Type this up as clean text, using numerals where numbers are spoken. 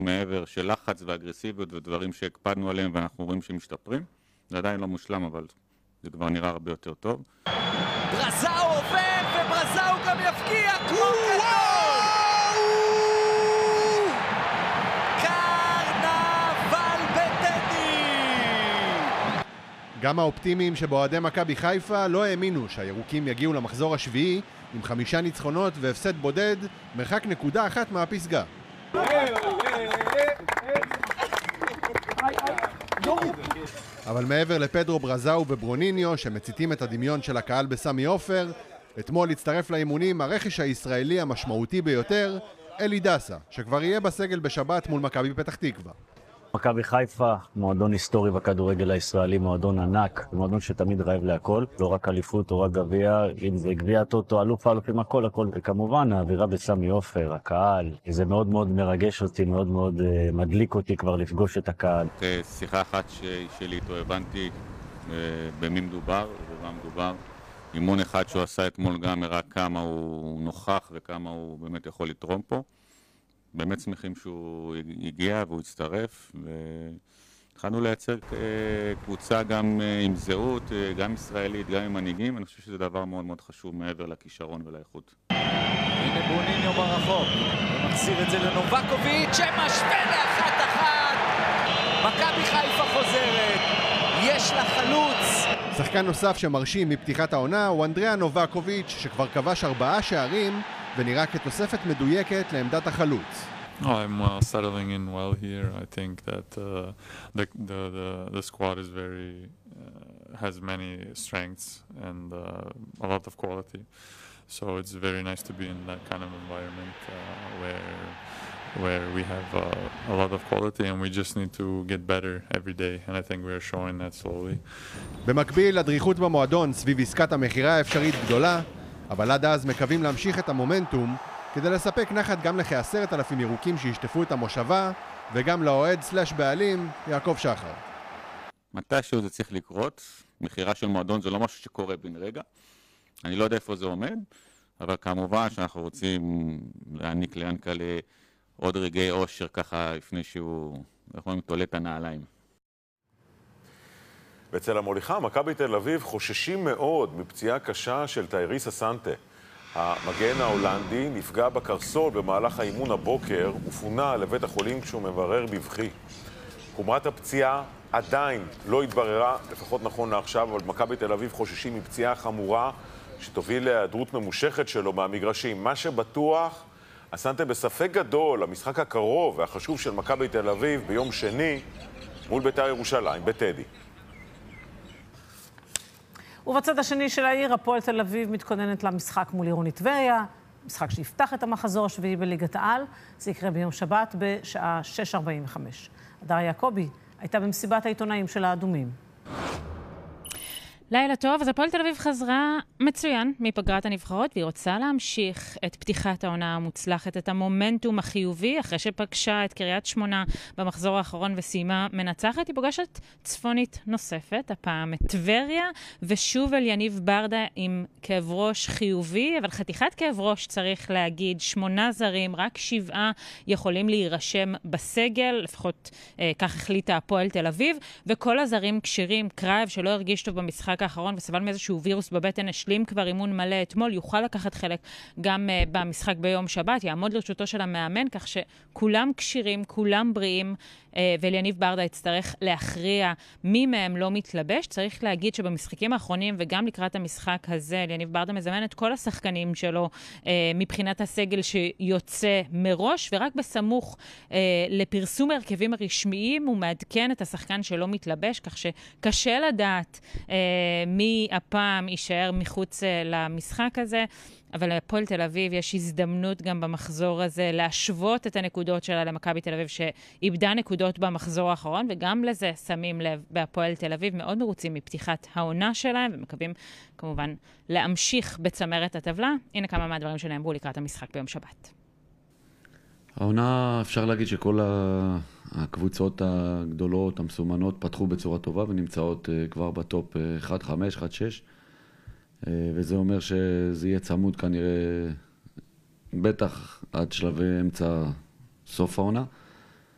מעבר של לחץ ואגרסיביות ודברים שהקפדנו עליהם ואנחנו רואים שמשתפרים. זה עדיין לא מושלם, אבל זה כבר נראה הרבה יותר טוב. ברזאו עובד, וברזאו גם יפקיע כמו גדול! קרנבל בטדי! גם האופטימיים שבאוהדי מכבי חיפה לא האמינו שהירוקים יגיעו למחזור השביעי עם 5 ניצחונות והפסד בודד, מרחק נקודה אחת מהפסגה. אבל מעבר לפדרו ברזאו וברוניניו שמציתים את הדמיון של הקהל בסמי עופר, אתמול הצטרף לאימונים הרכש הישראלי המשמעותי ביותר, אלי דסה, שכבר יהיה בסגל בשבת מול מכבי פתח תקווה. מכבי חיפה, מועדון היסטורי בכדורגל הישראלי, מועדון ענק, מועדון שתמיד רעב להכל, לא רק אליפות או רק גביע, אם זה גביע טוטו, אלוף האלופים, הכל, וכמובן האווירה בסמי עופר, הקהל, זה מאוד מאוד מרגש אותי, מאוד מאוד מדליק אותי כבר לפגוש את הקהל. שיחה אחת שלי איתו הבנתי במי מדובר, ובמה מדובר. אימון אחד שהוא עשה אתמול גם הראה כמה הוא נוכח וכמה הוא באמת יכול לתרום פה. באמת שמחים שהוא הגיע והוא הצטרף, והתחלנו לייצר קבוצה גם עם זהות, גם ישראלית, גם עם מנהיגים. אני חושב שזה דבר מאוד מאוד חשוב מעבר לכישרון ולאיכות. הנה ברוניניו ברחוב, ומחזיר את זה לנובקוביץ' שמשווה ל1-1. מכבי חיפה חוזרת, יש לה חלוץ. שחקן נוסף שמרשים מפתיחת העונה הוא אנדריאה נובקוביץ' שכבר כבש 4 שערים ונראה כתוספת מדויקת לעמדת החלוץ. I'm settling in well here. I think that the squad is very has many strengths and a lot of quality. So it's very nice to be in that kind of environment where we have a lot of quality and we just need to get better every day. And I think we are showing that slowly. במקביל, הדריכות במועדון סביב עסקת המכירה האפשרית גדולה, אבל עד אז מקווים להמשיך את המומנטום כדי לספק נחת גם לכ10,000 ירוקים שישטפו את המושבה וגם לאוהד סלש בעלים יעקב שחר. מתישהו זה צריך לקרות. מכירה של מועדון זה לא משהו שקורה בן רגע. אני לא יודע איפה זה עומד, אבל כמובן שאנחנו רוצים להעניק ליענקל'ה עוד רגעי אושר ככה לפני שהוא תולה את הנעליים. ואצל המוליכה, מכבי תל אביב חוששים מאוד מפציעה קשה של טייריס אסנטה. המגן ההולנדי נפגע בקרסול במהלך האימון הבוקר ופונה לבית החולים כשהוא מברר בבכי. חומרת הפציעה עדיין לא התבררה, לפחות נכון לעכשיו, אבל מכבי תל אביב חוששים מפציעה חמורה שתוביל להיעדרות ממושכת שלו מהמגרשים. מה שבטוח, אסנטה בספק גדול, המשחק הקרוב והחשוב של מכבי תל אביב ביום שני מול בית"ר ירושלים בטדי. ובצד השני של העיר, הפועל תל אביב מתכוננת למשחק מול עירוני טבריה, משחק שיפתח את המחזור השביעי בליגת העל. זה יקרה ביום שבת בשעה 6:45. הדר יעקבי הייתה במסיבת העיתונאים של האדומים. לילה טוב, אז הפועל תל אביב חזרה מצוין מפגרת הנבחרות, והיא רוצה להמשיך את פתיחת העונה המוצלחת, את המומנטום החיובי, אחרי שפגשה את קריית שמונה במחזור האחרון וסיימה מנצחת. היא פוגשת צפונית נוספת, הפעם את טבריה, ושוב אל יניב ברדה עם כאב ראש חיובי, אבל חתיכת כאב ראש צריך להגיד, 8 זרים, רק 7 יכולים להירשם בסגל, לפחות כך החליטה הפועל תל אביב, וכל הזרים קשירים. קרייב שלא הרגיש טוב במשחק האחרון וסבל מאיזשהו וירוס בבטן, השלים כבר אימון מלא אתמול, יוכל לקחת חלק גם במשחק ביום שבת, יעמוד לרשותו של המאמן, כך שכולם קשירים, כולם בריאים, ואליניב ברדה יצטרך להכריע מי מהם לא מתלבש. צריך להגיד שבמשחקים האחרונים וגם לקראת המשחק הזה, אליניב ברדה מזמן את כל השחקנים שלו מבחינת הסגל שיוצא מראש, ורק בסמוך לפרסום הרכבים הרשמיים הוא מעדכן את השחקן שלא מתלבש, כך שקשה לדעת מי הפעם יישאר מחוץ למשחק הזה. אבל להפועל תל אביב יש הזדמנות גם במחזור הזה להשוות את הנקודות שלה למכבי תל אביב שאיבדה נקודות במחזור האחרון, וגם לזה שמים לב בהפועל תל אביב. מאוד מרוצים מפתיחת העונה שלהם ומקווים כמובן להמשיך בצמרת הטבלה. הנה כמה מהדברים שנאמרו לקראת המשחק ביום שבת. העונה, אפשר להגיד שכל הקבוצות הגדולות, המסומנות, פתחו בצורה טובה ונמצאות כבר בטופ 1-5, 1-6. וזה אומר שזה יהיה צמוד כנראה בטח עד שלבי אמצע סוף העונה.